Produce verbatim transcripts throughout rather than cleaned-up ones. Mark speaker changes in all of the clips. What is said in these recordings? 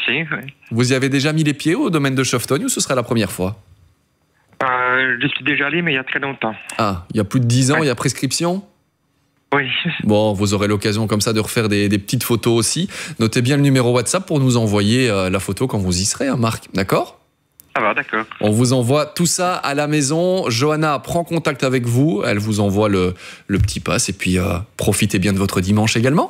Speaker 1: aussi, oui.
Speaker 2: Vous y avez déjà mis les pieds au domaine de Cheftogne ou ce sera la première fois?
Speaker 1: Euh, je suis déjà allé, mais il y a très longtemps.
Speaker 2: Ah, il y a plus de dix ans,
Speaker 1: Ouais.
Speaker 2: il y a prescription?
Speaker 1: Oui.
Speaker 2: Bon, vous aurez l'occasion comme ça de refaire des, des petites photos aussi. Notez bien le numéro WhatsApp pour nous envoyer euh, la photo quand vous y serez, hein, Marc. D'accord?
Speaker 1: Ça va, d'accord.
Speaker 2: On vous envoie tout ça à la maison. Johanna prend contact avec vous. Elle vous envoie le, le petit pass. Et puis, euh, profitez bien de votre dimanche également.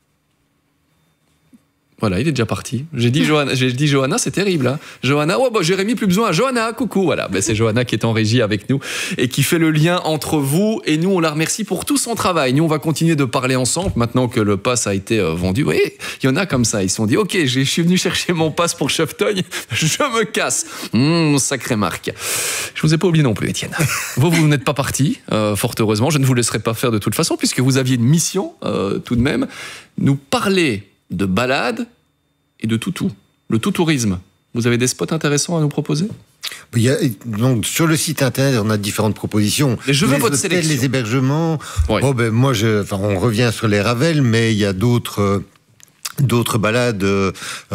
Speaker 2: Voilà, il est déjà parti. J'ai dit Johanna, j'ai dit Johanna, c'est terrible. Hein. Johanna, oh, bah, Jérémy, plus besoin. Johanna, coucou. Voilà, ben, c'est Johanna qui est en régie avec nous et qui fait le lien entre vous et nous. On la remercie pour tout son travail. Nous, on va continuer de parler ensemble maintenant que le pass a été euh, vendu. Vous voyez, il y en a comme ça. Ils se sont dit, ok, je suis venu chercher mon pass pour Cheftogne. Je me casse. Mmh, sacré Marc. Je vous ai pas oublié non plus, Étienne. Vous, vous n'êtes pas parti, euh, fort heureusement. Je ne vous laisserai pas faire de toute façon puisque vous aviez une mission euh, tout de même. Nous parler de balade et de toutou, le tout-tourisme. Vous avez des spots intéressants à nous proposer?
Speaker 3: Il y a, donc, sur le site internet, on a différentes propositions.
Speaker 2: Et je veux
Speaker 3: les
Speaker 2: votre
Speaker 3: hôtels,
Speaker 2: sélection.
Speaker 3: les hébergements.
Speaker 2: Ouais.
Speaker 3: Oh, ben, moi, je, enfin, on revient sur les Ravels, mais il y a d'autres... Euh, D'autres balades, euh,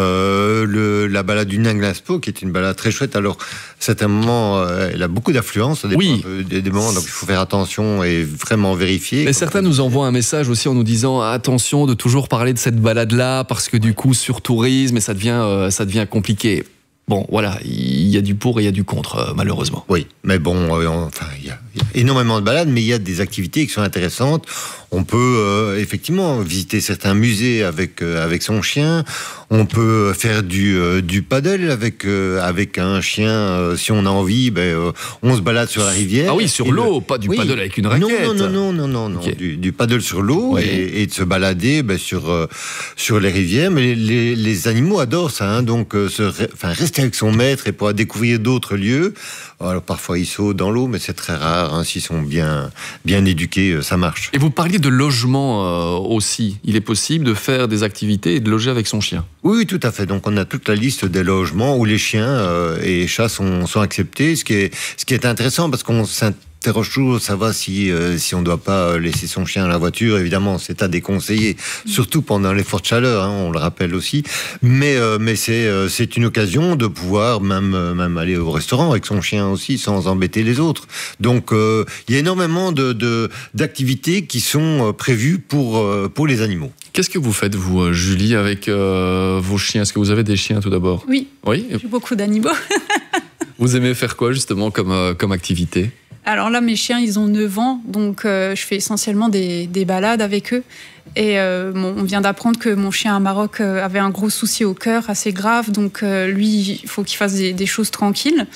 Speaker 3: le, la balade du Ninglaspo, qui est une balade très chouette. Alors, c'est un moment, euh, elle a beaucoup d'affluence, ça dépend
Speaker 2: Oui.
Speaker 3: euh, des, des moments, donc il faut faire attention et vraiment vérifier.
Speaker 2: Mais certains nous envoient un message aussi en nous disant attention de toujours parler de cette balade-là parce que du coup sur tourisme et ça devient euh, ça devient compliqué. Bon, voilà, il y a du pour et il y a du contre, euh, malheureusement.
Speaker 3: Oui, mais bon, euh, enfin, il y, a, il y a énormément de balades, mais il y a des activités qui sont intéressantes. On peut euh, effectivement visiter certains musées avec euh, avec son chien. On peut faire du euh, du paddle avec euh, avec un chien euh, si on a envie. Ben, euh, on se balade sur la rivière.
Speaker 2: Ah oui, sur
Speaker 3: Et
Speaker 2: l'eau,
Speaker 3: le...
Speaker 2: pas du
Speaker 3: oui.
Speaker 2: paddle avec une raquette.
Speaker 3: Non, non, non, non, non, non,
Speaker 2: Okay.
Speaker 3: du, du paddle sur l'eau
Speaker 2: Oui.
Speaker 3: et, et de se balader ben, sur euh, sur les rivières. Mais les, les, les animaux adorent ça, hein, donc euh, se, enfin rester avec son maître et pouvoir découvrir d'autres lieux. Alors parfois ils sautent dans l'eau, mais c'est très rare. Hein, s'ils sont bien bien éduqués, euh, ça marche.
Speaker 2: Et vous parliez de logement euh, aussi. Il est possible de faire des activités et de loger avec son chien.
Speaker 3: Oui, oui, tout à fait. Donc on a toute la liste des logements où les chiens euh, et chats sont, sont acceptés, ce qui est ce qui est intéressant parce qu'on s'interroge toujours, ça va si euh, si on doit pas laisser son chien à la voiture. Évidemment, c'est à déconseiller, surtout pendant les fortes chaleurs. Hein, on le rappelle aussi. Mais euh, mais c'est euh, c'est une occasion de pouvoir même euh, même aller au restaurant avec son chien aussi sans embêter les autres. Donc euh, il y a énormément de, de d'activités qui sont euh, prévues pour euh, pour les animaux.
Speaker 2: Qu'est-ce que vous faites, vous, euh, Julie, avec euh, vos chiens? Est-ce que vous avez des chiens tout d'abord?
Speaker 4: Oui,
Speaker 2: Oui.
Speaker 4: j'ai beaucoup d'animaux.
Speaker 2: Vous aimez faire quoi, justement, comme, euh, comme activité?
Speaker 4: Alors là, mes chiens, ils ont neuf ans, donc euh, je fais essentiellement des, des balades avec eux. Et euh, bon, on vient d'apprendre que mon chien à Maroc euh, avait un gros souci au cœur, assez grave, donc euh, lui, il faut qu'il fasse des, des choses tranquilles.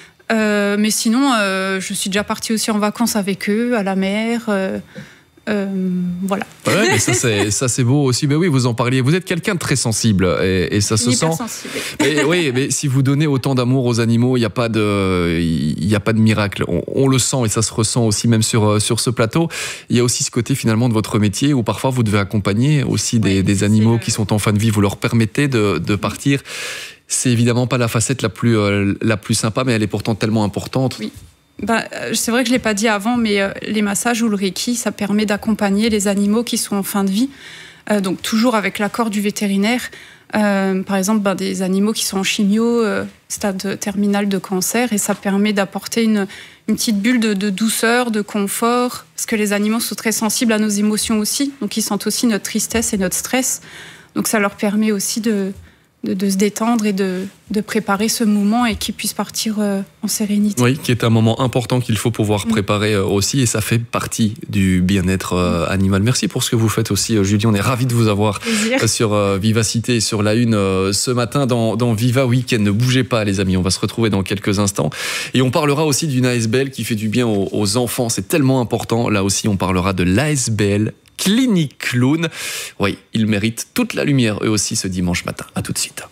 Speaker 4: Euh, mais sinon, euh, je suis déjà partie aussi en vacances avec eux, à la mer. Euh, Euh, voilà.
Speaker 2: Ouais, mais ça c'est ça c'est beau aussi. Mais oui, vous en parliez. Vous êtes quelqu'un de très sensible et, et ça se sent. Et oui, mais si vous donnez autant d'amour aux animaux, il n'y a pas de il y a pas de miracle. On, on le sent et ça se ressent aussi même sur sur ce plateau. Il y a aussi ce côté finalement de votre métier où parfois vous devez accompagner aussi des,
Speaker 4: oui,
Speaker 2: des animaux
Speaker 4: euh...
Speaker 2: qui sont en fin de vie. Vous leur permettez de, de partir. C'est évidemment pas la facette la plus euh, la plus sympa, mais elle est pourtant tellement importante.
Speaker 4: Oui. Ben, c'est vrai que je ne l'ai pas dit avant, mais euh, les massages ou le Reiki, ça permet d'accompagner les animaux qui sont en fin de vie, euh, donc toujours avec l'accord du vétérinaire. Euh, par exemple, ben, des animaux qui sont en chimio, euh, stade terminal de cancer, et ça permet d'apporter une, une petite bulle de, de douceur, de confort, parce que les animaux sont très sensibles à nos émotions aussi, donc ils sentent aussi notre tristesse et notre stress. Donc ça leur permet aussi de... De, de se détendre et de, de préparer ce moment et qu'ils puissent partir euh, en sérénité.
Speaker 2: Oui, qui est un moment important qu'il faut pouvoir préparer euh, aussi et ça fait partie du bien-être euh, animal. Merci pour ce que vous faites aussi, euh, Julie. On est ravis de vous avoir euh, sur euh, Vivacité et sur la une euh, ce matin dans, dans Viva Weekend. Ne bougez pas, les amis. On va se retrouver dans quelques instants. Et on parlera aussi d'une A S B L qui fait du bien aux, aux enfants. C'est tellement important. Là aussi, on parlera de l'A S B L Clinique Clown. Oui, ils méritent toute la lumière, eux aussi, ce dimanche matin. À tout de suite.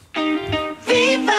Speaker 5: Viva,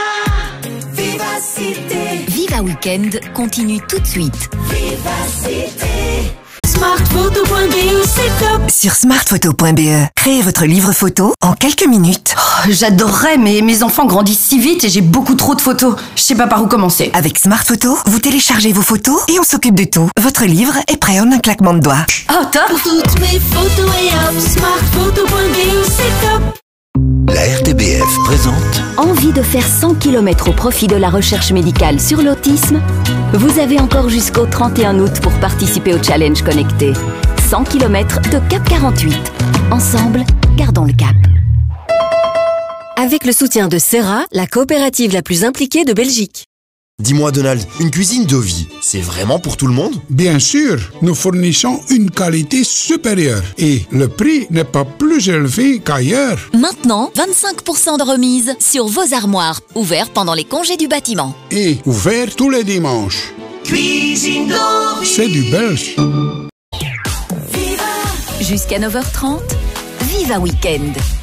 Speaker 5: Vivacité.
Speaker 6: Viva Weekend continue tout de suite.
Speaker 5: Vivacité. Smartphoto point b e, c'est top.
Speaker 6: Sur smartphoto point b e, créez votre livre photo en quelques minutes.
Speaker 7: Oh, j'adorerais, mais mes enfants grandissent si vite et j'ai beaucoup trop de photos. Je sais pas par où commencer.
Speaker 6: Avec Smartphoto, vous téléchargez vos photos et on s'occupe de tout. Votre livre est prêt en un claquement de doigts.
Speaker 7: Oh, top.
Speaker 5: Pour toutes mes photos et hop, smartphoto point b e, c'est top.
Speaker 8: La R T B F présente.
Speaker 9: Envie de faire cent kilomètres au profit de la recherche médicale sur l'autisme? Vous avez encore jusqu'au trente et un août pour participer au challenge connecté. cent kilomètres de Cap quarante-huit. Ensemble, gardons le cap.
Speaker 10: Avec le soutien de Serra, la coopérative la plus impliquée de Belgique.
Speaker 8: Dis-moi Donald, une cuisine de vie, c'est vraiment pour tout le monde?
Speaker 11: Bien sûr, nous fournissons une qualité supérieure et le prix n'est pas plus élevé qu'ailleurs.
Speaker 12: Maintenant, vingt-cinq pour cent de remise sur vos armoires, ouverts pendant les congés du bâtiment.
Speaker 11: Et ouvert tous les dimanches.
Speaker 5: Cuisine de vie.
Speaker 11: C'est du belge.
Speaker 12: Jusqu'à neuf heures trente, Viva Weekend.